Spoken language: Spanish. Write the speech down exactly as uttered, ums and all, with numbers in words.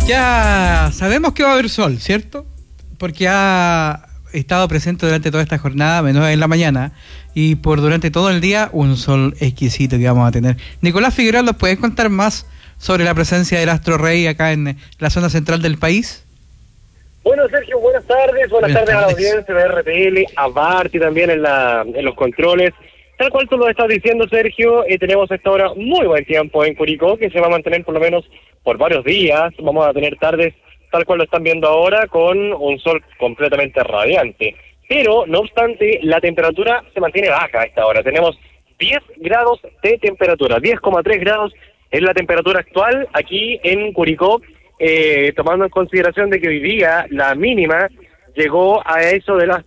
Ya sabemos que va a haber sol, ¿cierto? Porque ha estado presente durante toda esta jornada, menos en la mañana, y por durante todo el día un sol exquisito que vamos a tener. Nicolás Figueroa, ¿nos puedes contar más sobre la presencia del Astro Rey acá en la zona central del país? Bueno, Sergio, buenas tardes, buenas, buenas tardes, tardes a la audiencia de R T L, a Barty también en, la, en los controles. Tal cual tú lo estás diciendo, Sergio, eh, tenemos a esta hora muy buen tiempo en Curicó, que se va a mantener por lo menos por varios días. Vamos a tener tardes, tal cual lo están viendo ahora, con un sol completamente radiante. Pero, no obstante, la temperatura se mantiene baja a esta hora. Tenemos diez grados de temperatura, diez coma tres grados es la temperatura actual aquí en Curicó, eh, tomando en consideración de que hoy día la mínima llegó a eso de las